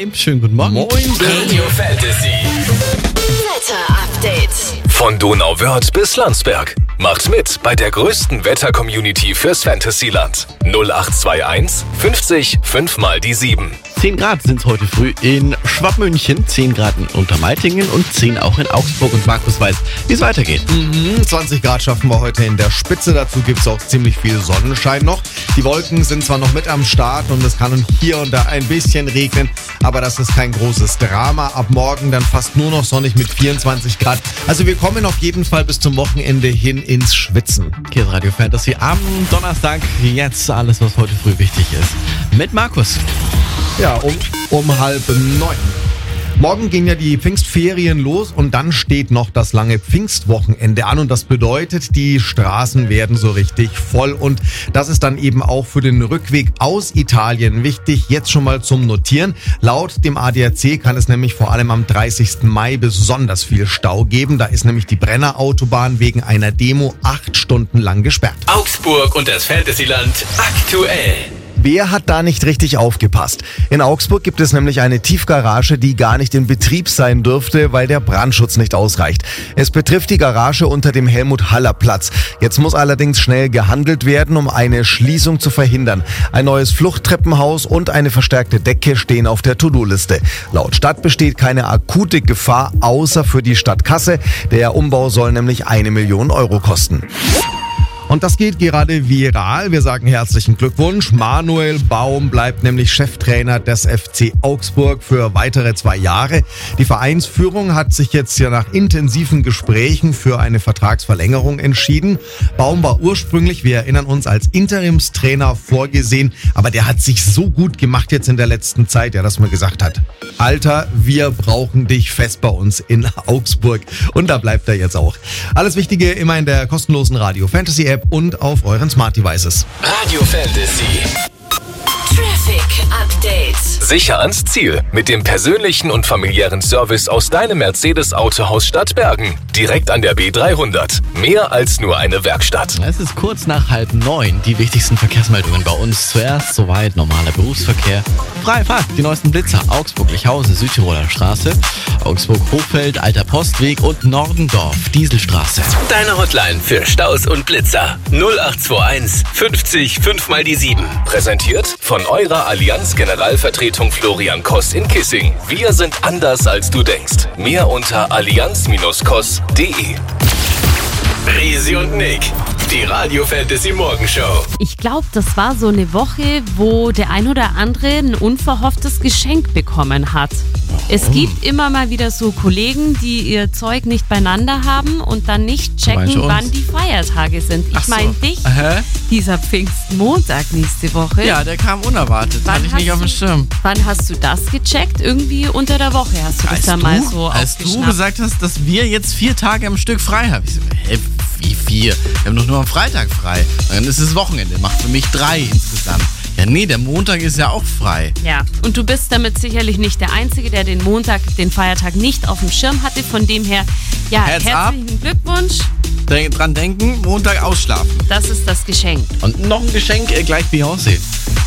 Hi, schönen guten Morgen. Moin. Radio Fantasy. Wetter Update. Von Donauwörth bis Landsberg. Macht mit bei der größten Wetter-Community fürs Fantasyland. 0821 50 5 mal die 7. 10 Grad sind es heute früh in Schwabmünchen, 10 Grad in Untermeitingen und 10 auch in Augsburg. Und Markus weiß, wie es weitergeht. 20 Grad schaffen wir heute in der Spitze. Dazu gibt es auch ziemlich viel Sonnenschein noch. Die Wolken sind zwar noch mit am Start und es kann hier und da ein bisschen regnen, aber das ist kein großes Drama. Ab morgen dann fast nur noch sonnig mit 24 Grad. Also wir kommen auf jeden Fall bis zum Wochenende hin ins Schwitzen. Hier ist Radio Fantasy am Donnerstag. Jetzt alles, was heute früh wichtig ist. Mit Markus. Ja, um 8:30. Morgen gehen ja die Pfingstferien los und dann steht noch das lange Pfingstwochenende an und das bedeutet, die Straßen werden so richtig voll und das ist dann eben auch für den Rückweg aus Italien wichtig. Jetzt schon mal zum Notieren. Laut dem ADAC kann es nämlich vor allem am 30. Mai besonders viel Stau geben. Da ist nämlich die Brennerautobahn wegen einer Demo 8 Stunden lang gesperrt. Augsburg und das Fantasyland aktuell. Wer hat da nicht richtig aufgepasst? In Augsburg gibt es nämlich eine Tiefgarage, die gar nicht in Betrieb sein dürfte, weil der Brandschutz nicht ausreicht. Es betrifft die Garage unter dem Helmut-Haller-Platz. Jetzt muss allerdings schnell gehandelt werden, um eine Schließung zu verhindern. Ein neues Fluchttreppenhaus und eine verstärkte Decke stehen auf der To-Do-Liste. Laut Stadt besteht keine akute Gefahr, außer für die Stadtkasse. Der Umbau soll nämlich 1 Million Euro kosten. Und das geht gerade viral. Wir sagen herzlichen Glückwunsch. Manuel Baum bleibt nämlich Cheftrainer des FC Augsburg für weitere 2 Jahre. Die Vereinsführung hat sich jetzt ja nach intensiven Gesprächen für eine Vertragsverlängerung entschieden. Baum war ursprünglich, wir erinnern uns, als Interimstrainer vorgesehen. Aber der hat sich so gut gemacht jetzt in der letzten Zeit, ja, dass man gesagt hat, Alter, wir brauchen dich fest bei uns in Augsburg. Und da bleibt er jetzt auch. Alles Wichtige immer in der kostenlosen Radio Fantasy App und auf euren Smart Devices. Radio Fantasy. Traffic Update. Sicher ans Ziel mit dem persönlichen und familiären Service aus deinem Mercedes-Autohaus Stadtbergen. Direkt an der B300. Mehr als nur eine Werkstatt. Es ist kurz nach 8:30. Die wichtigsten Verkehrsmeldungen bei uns. Zuerst soweit normaler Berufsverkehr. Freie Fahrt, die neuesten Blitzer. Augsburg-Lichhause, Südtiroler Straße. Augsburg-Hochfeld, Alter Postweg und Nordendorf, Dieselstraße. Deine Hotline für Staus und Blitzer. 0821 50 5 mal die 7. Präsentiert von eurer Allianz Generalvertretung Florian Koss in Kissing. Wir sind anders als du denkst. Mehr unter allianz-koss.de. Risi und Nick, die Radio Fantasy Morgenshow. Ich glaube, das war so eine Woche, wo der ein oder andere ein unverhofftes Geschenk bekommen hat. Es gibt immer mal wieder so Kollegen, die ihr Zeug nicht beieinander haben und dann nicht checken, wann die Feiertage sind. Ich meine dich, dieser Pfingstmontag nächste Woche. Ja, der kam unerwartet. Hatte ich nicht auf dem Schirm. Wann hast du das gecheckt? Irgendwie unter der Woche hast du das dann mal so Als du aufgeschnappt. gesagt hast, dass wir jetzt 4 Tage am Stück frei haben. Ich so, wie 4? Wir haben doch nur am Freitag frei. Dann ist es Wochenende. Macht für mich 3 insgesamt. Ja, nee, der Montag ist ja auch frei. Ja, und du bist damit sicherlich nicht der Einzige, der den Montag, den Feiertag nicht auf dem Schirm hatte. Von dem her, ja, herzlichen Glückwunsch. Dran denken, Montag ausschlafen. Das ist das Geschenk. Und noch ein Geschenk, gleich Beyoncé.